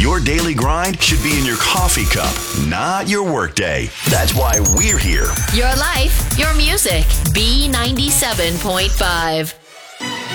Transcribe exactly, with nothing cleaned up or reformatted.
Your daily grind should be in your coffee cup, not your workday. That's why we're here. Your life, your music. B ninety-seven point five.